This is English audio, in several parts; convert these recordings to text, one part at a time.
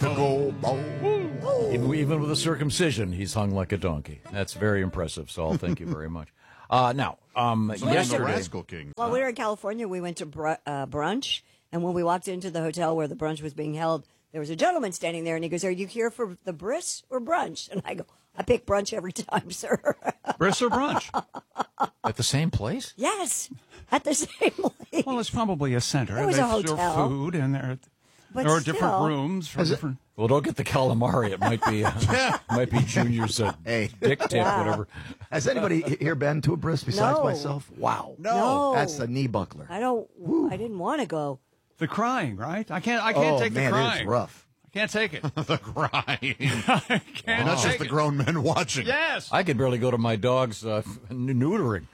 the gold ball. Even with a circumcision, he's hung like a donkey. That's very impressive, Saul. Thank you very much. Now, yesterday, Rascal King. Well, we were in California. We went to brunch, and when we walked into the hotel where the brunch was being held, there was a gentleman standing there, and he goes, "Are you here for the bris or brunch?" And I go, "I pick brunch every time, sir." Bris or brunch? at the same place? Yes, at the same place. Well, it's probably a center. It was they a hotel. serve food, and But there are different still. rooms for different. Well, don't get the calamari. It might be Junior's Hey. dick tip, Yeah. whatever. Has anybody here been to a bris besides No. myself? Wow. No. That's a knee buckler. I didn't want to go. The crying, right? I can't Oh, take man, the crying. it's rough. I can't take it. The crying. I can't And that's just take the it. grown men watching. Yes. I could barely go to my dog's neutering.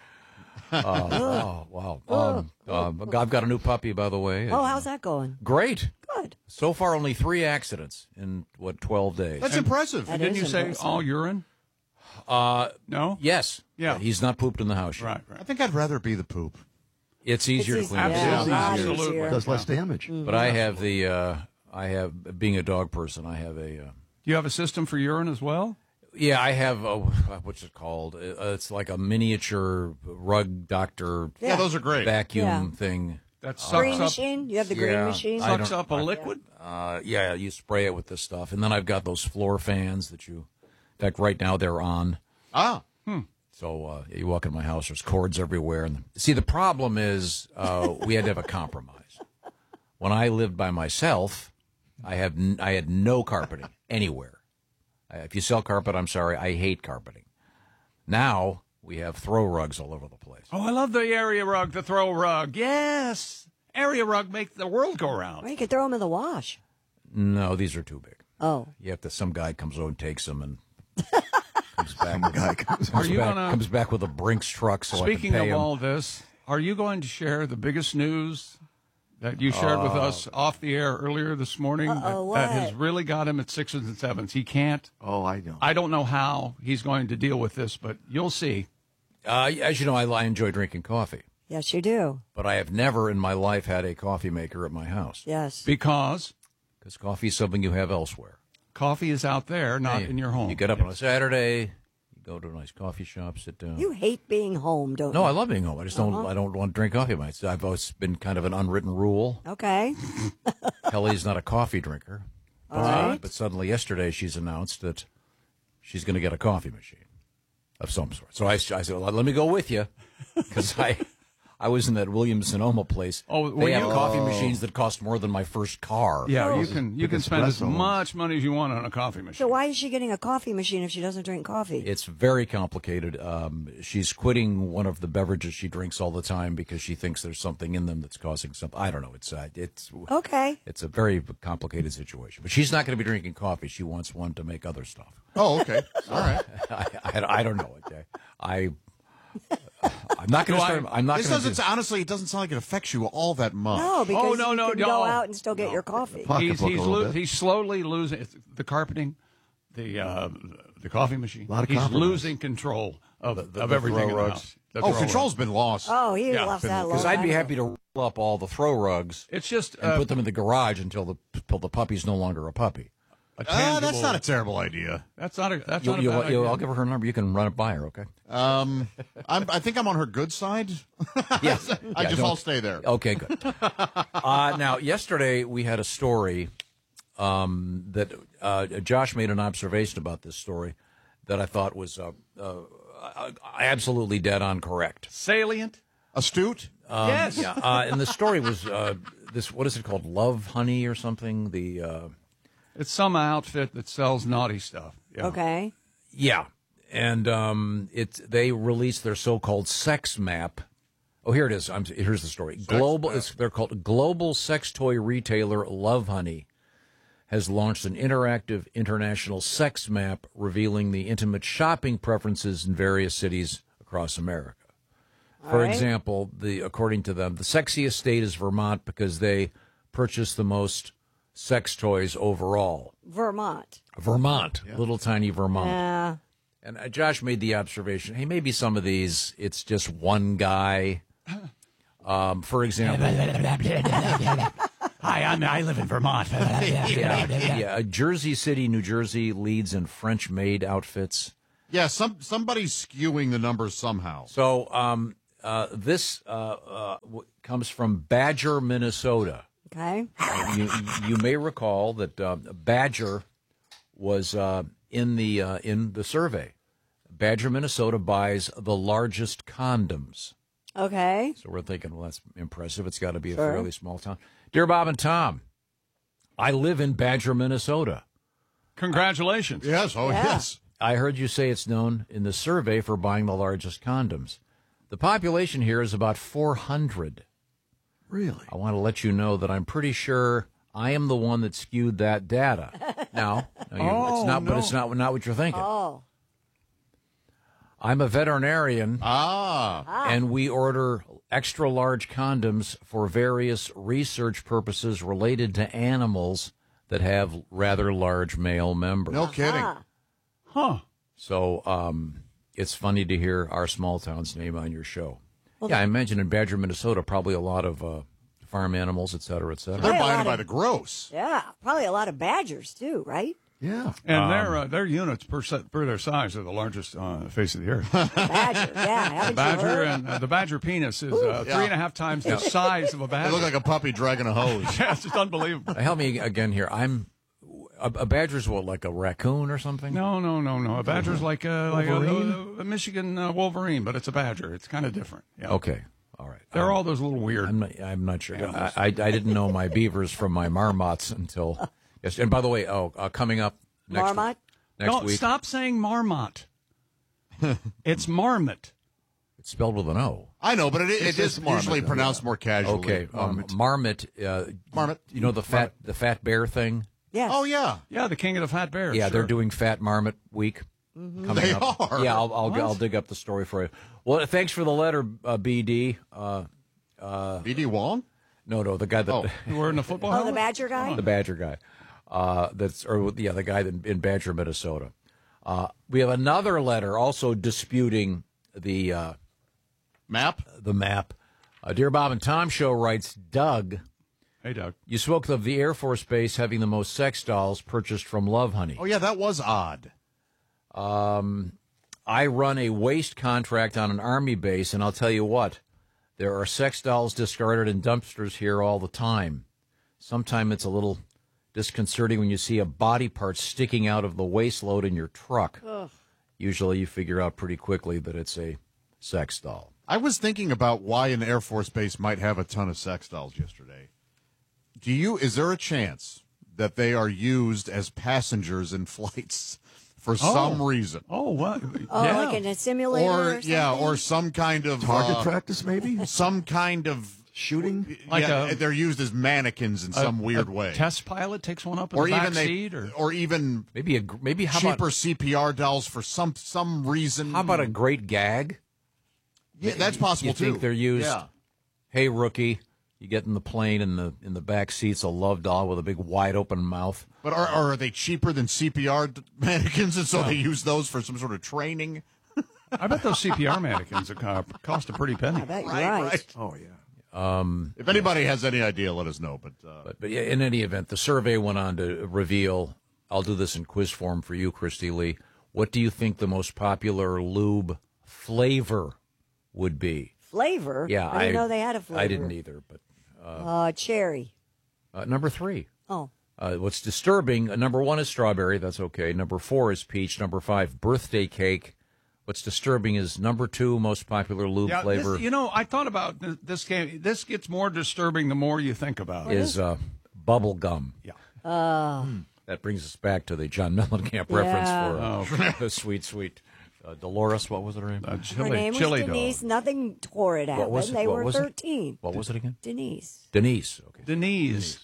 Oh, wow. I've got a new puppy, by the way. Oh, how's that going? Great. Good. So far, only 3 accidents in, 12 days? That's impressive. That Didn't is you say impressive. all urine? No? Yes. Yeah. He's not pooped in the house yet. Right. I think I'd rather be the poop. It's easier to It's clean. easy. up. Absolutely. Yeah, Absolutely. easier. Does less damage. But I have being a dog person, I have a, Do you have a system for urine as well? yeah, I have, what's it called? It's like a miniature rug doctor Yeah, those are great. vacuum Yeah. thing. That Green sucks up, machine? You have the green Yeah. machine? I sucks don't- up a liquid? Yeah, you spray it with this stuff. And then I've got those floor fans that in fact, right now they're on. Ah. So you walk in my house, there's cords everywhere. And see, the problem is we had to have a compromise. When I lived by myself, I had no carpeting anywhere. If you sell carpet, I'm sorry, I hate carpeting. Now we have throw rugs all over the place. Oh, I love the area rug, the throw rug. Yes. Area rug makes the world go round. Or you could throw them in the wash. No, these are too big. Oh. You have to. Some guy comes over and takes them and comes back. Are you gonna- comes back with a Brinks truck? So Speaking I can pay of him. all this, are you going to share the biggest news that you shared with us off the air earlier this morning that has what? really got him at 6s and 7s? He can't. Oh, I know. I don't know how he's going to deal with this, but you'll see. As you know, I enjoy drinking coffee, Yes, you do. but I have never in my life had a coffee maker at my house Yes. Because because coffee is something you have elsewhere. coffee is out there, not in your home. You get up on a Saturday, you go to a nice coffee shop, sit down. You hate being home, don't No, you? I love being home. I just don't. I don't want to drink coffee. I've always been kind of an unwritten rule. Okay. Kelly's not a coffee drinker, All right. but suddenly yesterday she's announced that she's going to get a coffee machine of some sort. So I said, well, let me go with you because I was in that Williams-Sonoma place. Oh, they were have you? coffee machines that cost more than my first car. Yeah, Oh. you can spend as espresso ones. much money as you want on a coffee machine. So why is she getting a coffee machine if she doesn't drink coffee? It's very complicated. She's quitting one of the beverages she drinks all the time because she thinks there's something in them that's causing something. I don't know. It's Okay. It's a very complicated situation. But she's not going to be drinking coffee. She wants one to make other stuff. Oh, okay. All right. I don't know. I'm not going to start. I'm not This going to. doesn't, honestly, it doesn't sound like it affects you all that much. No, because no, you no, can no. go out and still get your coffee. Pocketbook a little bit. He's slowly losing the carpeting, the coffee machine. A lot of he's compromise. losing control of everything throw in the rugs. house. The Oh, throw control's rugs. been lost. Oh, he Yeah, lost that long Because I'd be time happy ago. to roll up all the throw rugs It's just and put them in the garage until the puppy's no longer a puppy. a tangible. That's not a terrible idea. That's not a. That's not a bad I'll idea. give her her number. You can run it by her, okay? I think I'm on her good side. Yes. I'll stay there. Okay, good. Now, yesterday we had a story that Josh made an observation about this story that I thought was absolutely dead on correct. Salient. Astute. Yes. Yeah, and the story was this. What is it called? Love Honey or something? It's some outfit that sells naughty stuff. Yeah. Okay. Yeah, and they released their so-called sex map. Oh, here it is. Here's the story. They're called Global Sex Toy Retailer Love Honey has launched an interactive international sex map revealing the intimate shopping preferences in various cities across America. For right. example, according to them, the sexiest state is Vermont because they purchase the most sex toys overall. Vermont. Vermont, little tiny Vermont. Yeah. And Josh made the observation, hey, maybe some of these, it's just one guy. For example, Hi, I live in Vermont. Jersey City, New Jersey leads in French-made outfits. Yeah, somebody's skewing the numbers somehow. So this comes from Badger, Minnesota. Okay. You may recall that Badger was in the survey. Badger, Minnesota buys the largest condoms. Okay. So we're thinking, well, that's impressive. It's got to be a fairly small town. Dear Bob and Tom, I live in Badger, Minnesota. Congratulations. Yes, yes. I heard you say it's known in the survey for buying the largest condoms. The population here is about 400. Really? I want to let you know that I'm pretty sure I am the one that skewed that data. It's not, but it's not what you're thinking. Oh. I'm a veterinarian, Ah. and we order extra large condoms for various research purposes related to animals that have rather large male members. No kidding. Huh. So it's funny to hear our small town's name on your show. Well, I imagine in Badger, Minnesota, probably a lot of farm animals, et cetera, et cetera. They're Probably a buying lot it by of- the gross. Yeah. Probably a lot of badgers, too, right? Yeah. And their units per their size are the largest on the face of the earth. Badger, yeah. Haven't you Badger heard? and the badger penis is 3.5 times the size of a They badger. look like a puppy dragging a hose. Yeah, it's just unbelievable. Help me again here. I'm a badger's what, like a raccoon or something? No. A badger's like a Michigan Wolverine, but it's a badger. It's kind of different. Yeah. Okay, all right. They're all those little weird. I'm not sure. I didn't know my beavers from my marmots until yes. And by the way, coming up next Marmot? next week. Stop saying marmot. It's marmot. It's spelled with an O. I know, but it is marmot, usually though, pronounced more casually. Okay, marmot. Marmot. You know the fat bear thing. Yes. Oh, yeah. Yeah, the king of the fat bears. Yeah, sure. they're doing Fat Marmot Week coming They up. are. Yeah, I'll dig up the story for you. Well, thanks for the letter, BD. B.D. Wong? No, the guy that Oh. You were in the football Oh, the helmet? badger guy? the Badger guy. The guy in Badger, Minnesota. We have another letter also disputing the Map? map. Dear Bob and Tom Show writes Doug. Hey, Doug. You spoke of the Air Force Base having the most sex dolls purchased from Love Honey. Oh, yeah, that was odd. I run a waste contract on an Army base, and I'll tell you what, there are sex dolls discarded in dumpsters here all the time. Sometimes it's a little disconcerting when you see a body part sticking out of the waste load in your truck. Ugh. Usually you figure out pretty quickly that it's a sex doll. I was thinking about why an Air Force base might have a ton of sex dolls yesterday. Is there a chance that they are used as passengers in flights for some reason? Oh, what? Oh, yeah. like in a simulator or something? Or some kind of Target practice, maybe? some kind of Shooting? they're used as mannequins in some weird way. Test pilot takes one up in Or the even back seat, or even Maybe how cheaper about CPR dolls for some reason. how about a great gag? Yeah, that's possible You too. think they're used? Yeah. Hey, rookie, you get in the plane and in the back seat's a love doll with a big wide open mouth. But are they cheaper than CPR mannequins, and so they use those for some sort of training? I bet those CPR mannequins cost a pretty penny. I bet you're right. Oh, yeah. If anybody has any idea, let us know. But yeah, in any event, the survey went on to reveal, I'll do this in quiz form for you, Christy Lee. What do you think the most popular lube flavor would be? Flavor? Yeah, I didn't know they had a flavor. I didn't either, but Cherry. number 3. Oh. What's disturbing, number 1 is strawberry, that's okay. Number 4 is peach. Number 5, birthday cake. What's disturbing is number 2 most popular lube flavor I thought about this game. This gets more disturbing the more you think about it. is bubble gum. Yeah. That brings us back to the John Mellencamp reference for the sweet Dolores. What was her name? Her name was chili Denise. dog. Nothing horrid happened. was it? They What were was it? 13. What was it again? Denise. Denise. Okay. Denise.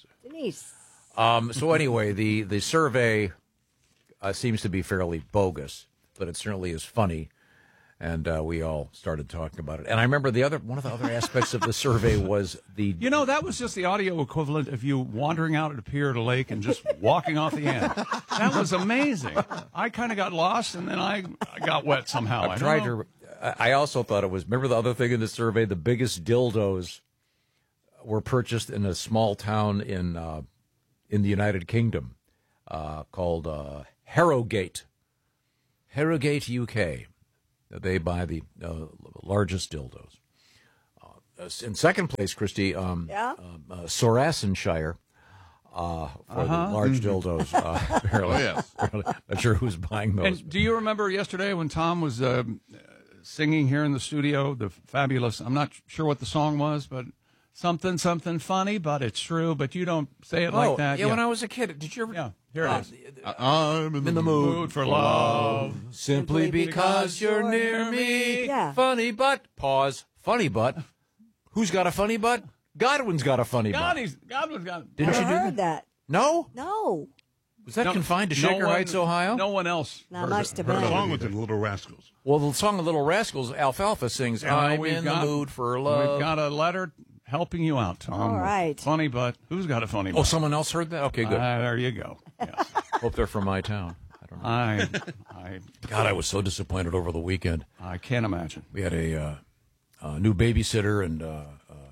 So anyway, the survey seems to be fairly bogus, but it certainly is funny, and we all started talking about it. And I remember one of the other aspects of the survey was the That was just the audio equivalent of you wandering out at a pier at a lake and just walking off the end. That was amazing. I kind of got lost, and then I got wet somehow. I also thought it was. Remember the other thing in the survey? The biggest dildos were purchased in a small town in the United Kingdom called Harrogate. Harrogate, UK. They buy the largest dildos. In second place, Christy, Sorasenshire for the large dildos. Apparently. Oh, yes. Not sure who's buying those. And do you remember yesterday when Tom was singing here in the studio, the fabulous, I'm not sure what the song was, but something funny, but it's true, but you don't say it like that. Yeah, when I was a kid. Did you ever? Yeah, here it is. I'm in the Mood for love. Simply because you're near me. Yeah. Funny butt. Pause. Funny butt. Who's got a funny butt? Godwin's got a funny butt. Godwin's got. Didn't I you do heard that? that. No? No, Was that confined to Shaker Heights, Ohio? No one else. not must have Heard been. along with the Little Rascals. Well, the song of Little Rascals, Alfalfa sings, I'm We've in got- the mood for love. We've got a letter helping you out, Tom. All right. Funny butt. Who's got a funny butt? Oh, someone else heard that? Okay, good. There you go. Yes. Hope they're from my town. I don't know. God, I was so disappointed over the weekend. I can't imagine. We had a new babysitter and a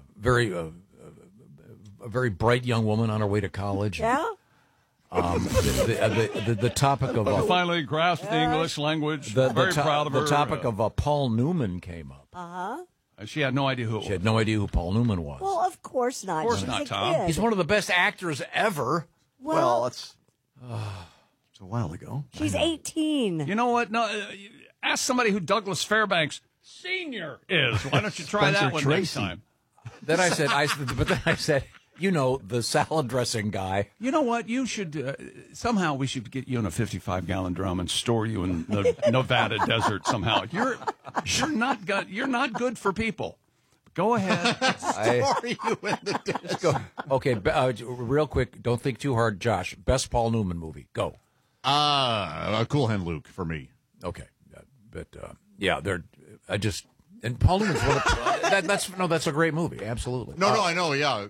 very bright young woman on her way to college. Yeah. The topic of I finally grasped the English language. the Very proud of her. The topic of Paul Newman came up. She had no idea who it was. She had no idea who Paul Newman was. Well, of course not. Of course She's not, a Tom. kid. He's one of the best actors ever. Well, it's a while ago. She's 18. You know what? No, ask somebody who Douglas Fairbanks Sr. is. Why don't you try Spencer that one next Tracy. time? Then I said, you know, the salad dressing guy. You know what? You should somehow we should get you in a 55-gallon drum and store you in the Nevada desert somehow. You're not good for people. Go ahead. Are you in the desert? Okay, real quick, don't think too hard, Josh. Best Paul Newman movie. Go. Cool Hand Luke for me. Okay, and Paul Newman's one of, that's a great movie. Absolutely. No, I know. Yeah,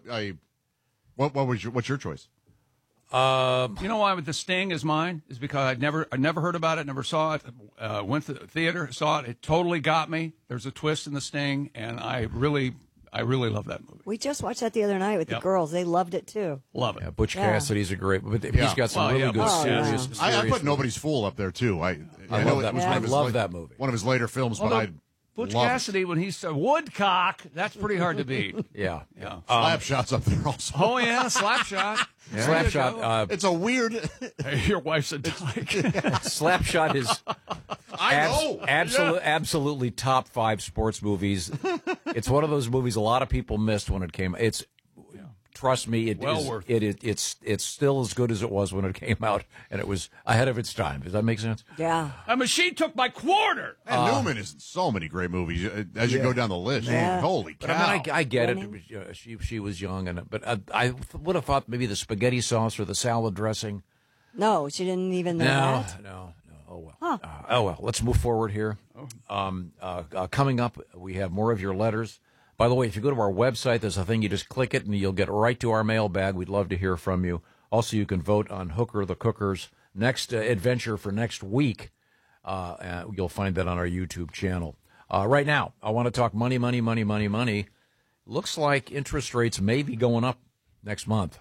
what's your choice? You know why The Sting is mine? Is because I never heard about it, never saw it. Went to the theater, saw it. It totally got me. There's a twist in The Sting, and I really love that movie. We just watched that the other night with the girls. They loved it too. Love it. Yeah, Butch Yeah. Cassidy's a great, but he's got some really good Butch serious. Cassidy. I put serious Nobody's Fool up there too. I I know love that it was movie. one I of his love that movie. One of his later films, but Although I Butch love it. Cassidy, when he's Woodcock, that's pretty hard to beat. Yeah. Yeah. Slap shots up there also. Oh yeah, Slapshot. Slapshot. It's a weird. Your wife's a dyke. Slapshot is I know. absolutely top 5 sports movies. It's one of those movies a lot of people missed when it came. It's trust me, it's still as good as it was when it came out, and it was ahead of its time. Does that make sense? Yeah. A machine took my quarter. And Newman is in so many great movies as you go down the list. Yeah. Holy cow! But I mean, I get it. Winning. It was, she was young, but I would have thought maybe the spaghetti sauce or the salad dressing. No, she didn't even know that. No. Oh well. Oh well. Let's move forward here. Coming up, we have more of your letters. By the way, if you go to our website, there's a thing, you just click it and you'll get right to our mailbag. We'd love to hear from you. Also, you can vote on Hooker the Cooker's next adventure for next week. You'll find that on our YouTube channel. Right now, I want to talk money. Looks like interest rates may be going up next month.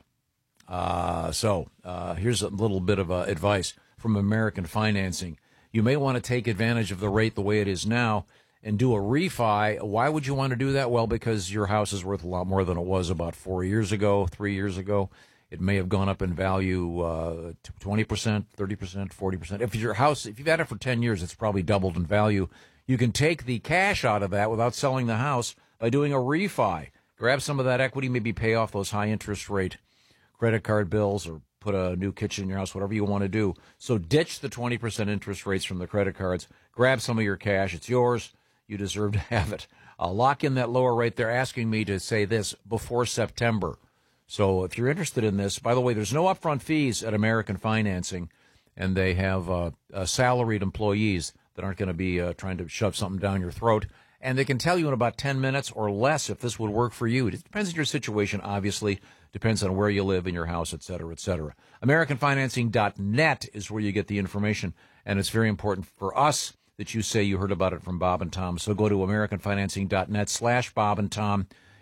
So here's a little bit of advice from American Financing. You may want to take advantage of the rate the way it is now and do a refi. Why would you want to do that? Well, because your house is worth a lot more than it was about 3 years ago. It may have gone up in value 20%, 30%, 40%. If you've had it for 10 years, it's probably doubled in value. You can take the cash out of that without selling the house by doing a refi. Grab some of that equity, maybe pay off those high interest rate credit card bills or put a new kitchen in your house, whatever you want to do. So ditch the 20% interest rates from the credit cards. Grab some of your cash. It's yours. You deserve to have it. Lock in that lower rate. They're asking me to say this before September. So if you're interested in this, by the way, there's no upfront fees at American Financing, and they have salaried employees that aren't going to be trying to shove something down your throat. And they can tell you in about 10 minutes or less if this would work for you. It depends on your situation, obviously. Depends on where you live in your house, et cetera, et cetera. AmericanFinancing.net is where you get the information, and it's very important for us that you say you heard about it from Bob and Tom. So go to AmericanFinancing.net/Bob and Tom.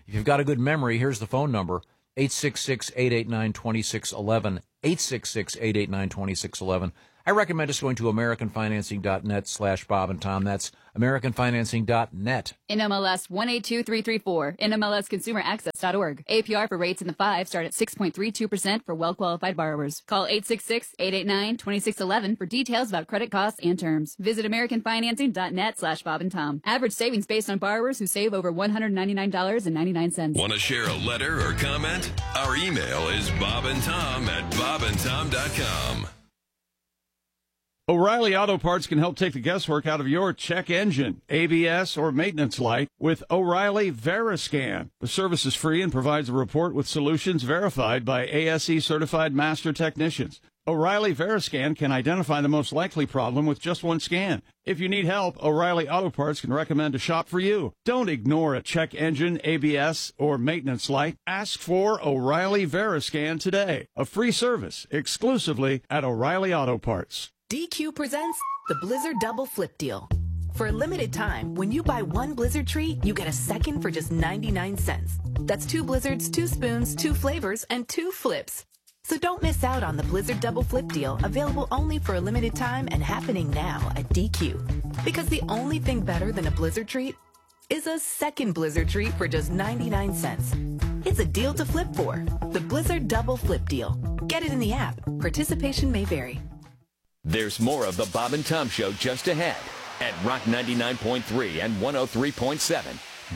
If you've got a good memory, here's the phone number, 866-889-2611, 866-889-2611. I recommend just going to AmericanFinancing.net/Bob and Tom. That's AmericanFinancing.net. NMLS 182334, NMLSConsumerAccess.org. APR for rates in the 5 start at 6.32% for well-qualified borrowers. Call 866-889-2611 for details about credit costs and terms. Visit AmericanFinancing.net/Bob and Tom. Average savings based on borrowers who save over $199.99. Want to share a letter or comment? Our email is bobandtom@bobandtom.com. O'Reilly Auto Parts can help take the guesswork out of your check engine, ABS, or maintenance light with O'Reilly Veriscan. The service is free and provides a report with solutions verified by ASE certified master technicians. O'Reilly Veriscan can identify the most likely problem with just one scan. If you need help, O'Reilly Auto Parts can recommend a shop for you. Don't ignore a check engine, ABS, or maintenance light. Ask for O'Reilly Veriscan today. A free service exclusively at O'Reilly Auto Parts. DQ presents the Blizzard Double Flip Deal. For a limited time, when you buy one Blizzard treat, you get a second for just 99 cents. That's 2 Blizzards, 2 spoons, 2 flavors, and 2 flips. So don't miss out on the Blizzard Double Flip Deal, available only for a limited time and happening now at DQ. Because the only thing better than a Blizzard treat is a second Blizzard treat for just 99 cents. It's a deal to flip for. The Blizzard Double Flip Deal. Get it in the app. Participation may vary. There's more of the Bob and Tom Show just ahead at Rock 99.3 and 103.7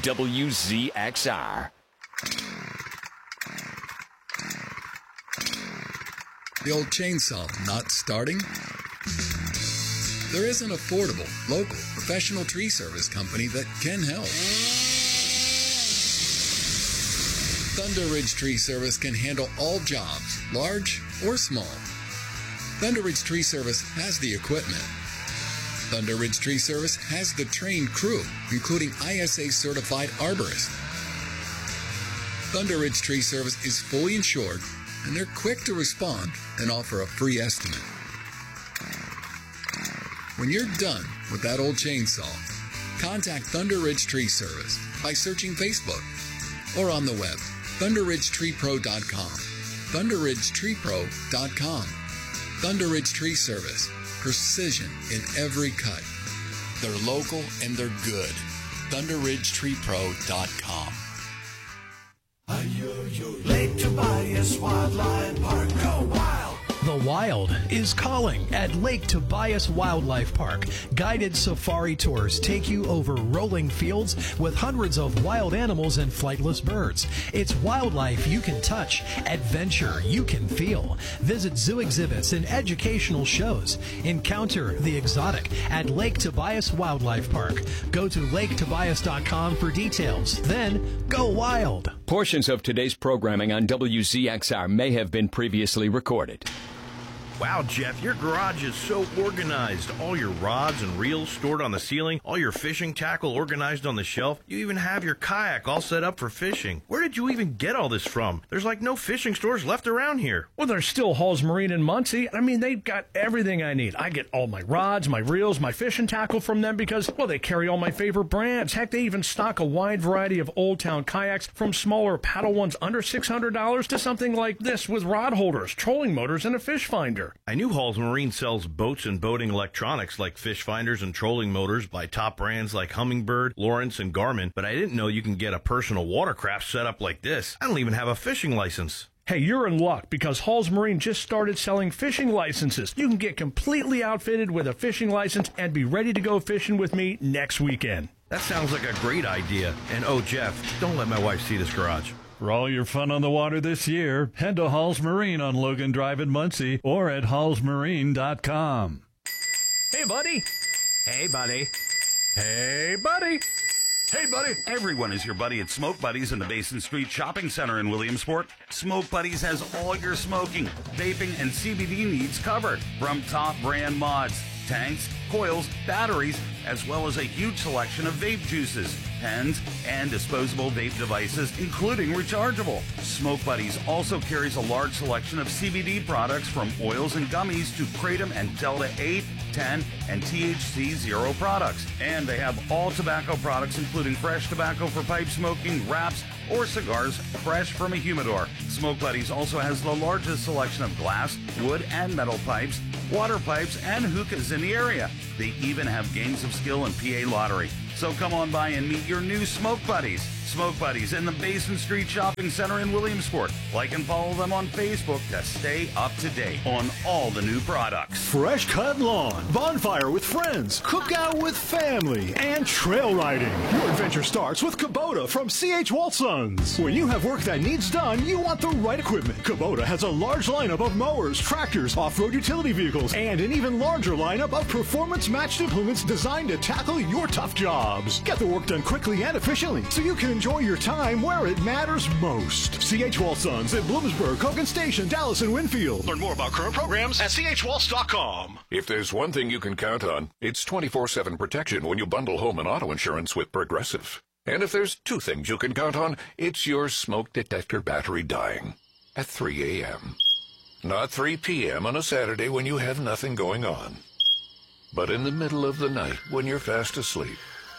WZXR. The old chainsaw not starting? There is an affordable, local, professional tree service company that can help. Thunder Ridge Tree Service can handle all jobs, large or small. Thunder Ridge Tree Service has the equipment. Thunder Ridge Tree Service has the trained crew, including ISA certified arborists. Thunder Ridge Tree Service is fully insured, and they're quick to respond and offer a free estimate. When you're done with that old chainsaw, contact Thunder Ridge Tree Service by searching Facebook or on the web, ThunderRidgeTreePro.com. ThunderRidgeTreePro.com. Thunder Ridge Tree Service. Precision in every cut. They're local and they're good. ThunderRidgeTreePro.com. Lake Tobias Wildlife Park. Go wild! The Wild is calling at Lake Tobias Wildlife Park. Guided safari tours take you over rolling fields with hundreds of wild animals and flightless birds. It's wildlife you can touch, adventure you can feel. Visit zoo exhibits and educational shows. Encounter the exotic at Lake Tobias Wildlife Park. Go to laketobias.com for details. Then go wild. Portions of today's programming on WZXR may have been previously recorded. Wow, Jeff, your garage is so organized. All your rods and reels stored on the ceiling, all your fishing tackle organized on the shelf. You even have your kayak all set up for fishing. Where did you even get all this from? There's like no fishing stores left around here. Well, there's still Halls Marine in Muncie. I mean, they've got everything I need. I get all my rods, my reels, my fishing tackle from them because, well, they carry all my favorite brands. Heck, they even stock a wide variety of Old Town kayaks from smaller paddle ones under $600 to something like this with rod holders, trolling motors, and a fish finder. I knew Halls Marine sells boats and boating electronics like fish finders and trolling motors by top brands like Humminbird, Lawrence, and Garmin, but I didn't know you can get a personal watercraft set up like this. I don't even have a fishing license. Hey, you're in luck because Halls Marine just started selling fishing licenses. You can get completely outfitted with a fishing license and be ready to go fishing with me next weekend. That sounds like a great idea. And oh, Jeff, don't let my wife see this garage. For all your fun on the water this year, head to Halls Marine on Logan Drive in Muncie or at hallsmarine.com. Hey, buddy. Hey, buddy. Hey, buddy. Hey, buddy. Everyone is your buddy at Smoke Buddies in the Basin Street Shopping Center in Williamsport. Smoke Buddies has all your smoking, vaping, and CBD needs covered. From top brand mods, tanks, coils, batteries, as well as a huge selection of vape juices. pens, and disposable vape devices, including rechargeable. Smoke Buddies also carries a large selection of CBD products from oils and gummies to Kratom and Delta 8, 10, and THC 0 products. And they have all tobacco products, including fresh tobacco for pipe smoking, wraps, or cigars fresh from a humidor. Smoke Buddies also has the largest selection of glass, wood, and metal pipes, water pipes, and hookahs in the area. They even have games of skill and PA lottery. So come on by and meet your new Smoke Buddies. Smoke Buddies in the Basin Street Shopping Center in Williamsport. Like and follow them on Facebook to stay up to date on all the new products. Fresh cut lawn, bonfire with friends, cookout with family, and trail riding. Your adventure starts with Kubota from C.H. Waltons. When you have work that needs done, you want the right equipment. Kubota has a large lineup of mowers, tractors, off-road utility vehicles, and an even larger lineup of performance-matched implements designed to tackle your tough jobs. Get the work done quickly and efficiently so you can enjoy your time where it matters most. C.H. Waltons in Bloomsburg, Hogan Station, Dallas, and Winfield. Learn more about current programs at chwaltz.com. If there's one thing you can count on, it's 24/7 protection when you bundle home and auto insurance with Progressive. And if there's two things you can count on, it's your smoke detector battery dying at 3 a.m. Not 3 p.m. on a Saturday when you have nothing going on, but in the middle of the night when you're fast asleep.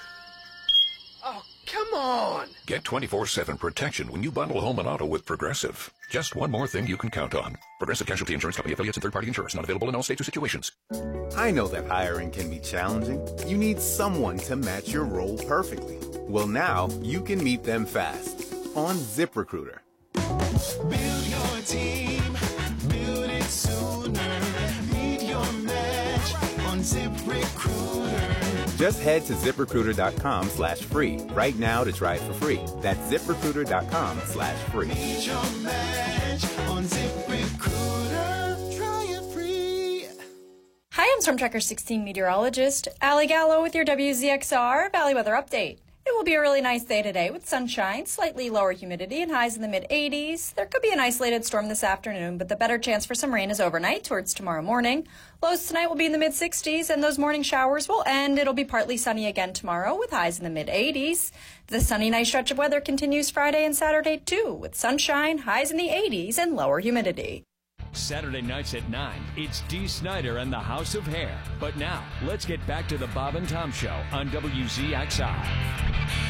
Come on! Get 24/7 protection when you bundle home and auto with Progressive. Just one more thing you can count on. Progressive Casualty Insurance Company affiliates and third-party insurers. Not available in all states or situations. I know that hiring can be challenging. You need someone to match your role perfectly. Well, now you can meet them fast on ZipRecruiter. Build your team, build it sooner. Meet your match on ZipRecruiter. Just head to ZipRecruiter.com/free right now to try it for free. That's ZipRecruiter.com/free. Meet your match on ZipRecruiter. Try it free. Hi, I'm Storm Tracker 16 meteorologist Allie Gallo with your WZXR Valley Weather Update. It will be a really nice day today with sunshine, slightly lower humidity, and highs in the mid-80s. There could be an isolated storm this afternoon, but the better chance for some rain is overnight towards tomorrow morning. Lows tonight will be in the mid-60s, and those morning showers will end. It'll be partly sunny again tomorrow with highs in the mid-80s. The sunny nice stretch of weather continues Friday and Saturday, too, with sunshine, highs in the 80s, and lower humidity. Saturday nights at 9, it's Dee Snider and the House of Hair. But now, let's get back to the Bob and Tom Show on WZXI.